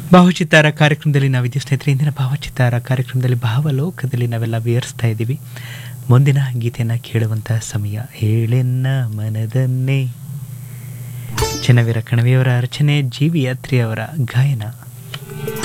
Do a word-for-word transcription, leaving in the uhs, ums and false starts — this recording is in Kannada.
ಭಾವಚಿತ್ತಾರ ಕಾರ್ಯಕ್ರಮದಲ್ಲಿ ನಾವಿದ್ದೀವಿ ಸ್ನೇಹಿತರೆ. ಇಂದಿನ ಭಾವಚಿತ್ತಾರ ಕಾರ್ಯಕ್ರಮದಲ್ಲಿ ಭಾವಲೋಕದಲ್ಲಿ ನಾವೆಲ್ಲ ವಿಹರಿಸ್ತಾ ಇದ್ದೀವಿ. ಮುಂದಿನ ಗೀತೆಯನ್ನು ಕೇಳುವಂಥ ಸಮಯ. ಹೇಳೆನ್ನ ಮನದನ್ನೇ, ಚೆನ್ನವೀರ ಕಣವಿಯವರ ರಚನೆ, ಜಿ ವಿ ಯಾತ್ರಿಯವರ ಗಾಯನ.